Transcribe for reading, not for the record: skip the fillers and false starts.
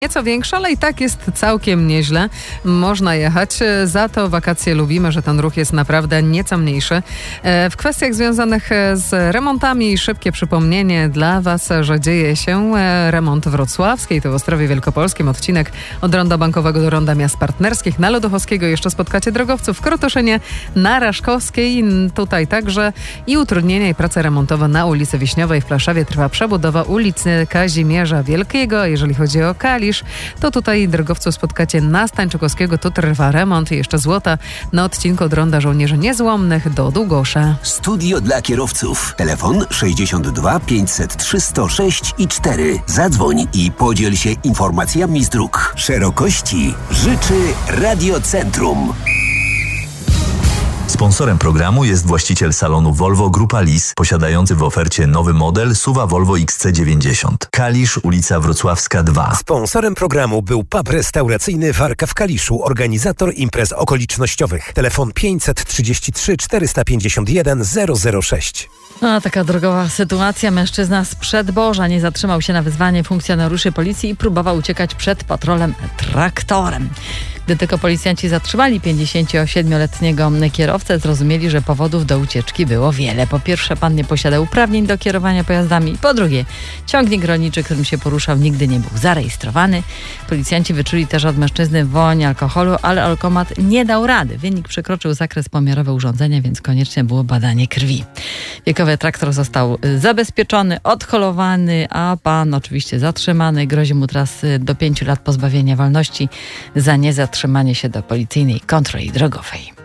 Nieco większa, ale i tak jest całkiem nieźle. Można jechać. Za to wakacje lubimy, że ten ruch jest naprawdę nieco mniejszy. W kwestiach związanych z remontami szybkie przypomnienie dla Was, że dzieje się remont wrocławskiej, to w Ostrowie Wielkopolskim, odcinek od Ronda Bankowego do Ronda Miast Partnerskich. Na Lodochowskiego jeszcze spotkacie drogowców w Krotoszynie, na Raszkowskiej, tutaj także i utrudnienia i prace remontowe na ulicy Wiśniowej. W Plaszawie trwa przebudowa ulicy Kazimierza Wielkiego. Jeżeli chodzi o Kalisz, to tutaj drogowców spotkacie na Stańczykowskiego. Tu trwa remont i jeszcze Złota na odcinku od Ronda Żołnierzy Niezłomnych do Długosza. Studio dla kierowców. Telefon 62 503 106 i 4. Zadzwoń i podziel się informacjami z dróg. Szerokości życzy Radiocentrum. Sponsorem programu jest właściciel salonu Volvo Grupa Lis, posiadający w ofercie nowy model SUV Volvo XC90. Kalisz, ulica Wrocławska 2. Sponsorem programu był pub restauracyjny Warka w Kaliszu, organizator imprez okolicznościowych. Telefon 533 451 006. No, taka drogowa sytuacja. Mężczyzna z Przedboża nie zatrzymał się na wezwanie funkcjonariuszy policji i próbował uciekać przed patrolem traktorem. Gdy tylko policjanci zatrzymali 57-letniego kierowcę, zrozumieli, że powodów do ucieczki było wiele. Po pierwsze, pan nie posiadał uprawnień do kierowania pojazdami. Po drugie, ciągnik rolniczy, którym się poruszał, nigdy nie był zarejestrowany. Policjanci wyczuli też od mężczyzny woń alkoholu, ale alkomat nie dał rady. Wynik przekroczył zakres pomiarowy urządzenia, więc konieczne było badanie krwi. Wiekowy traktor został zabezpieczony, odholowany, a pan oczywiście zatrzymany. Grozi mu teraz do 5 lat pozbawienia wolności za niezatrzymanie się do policyjnej kontroli drogowej.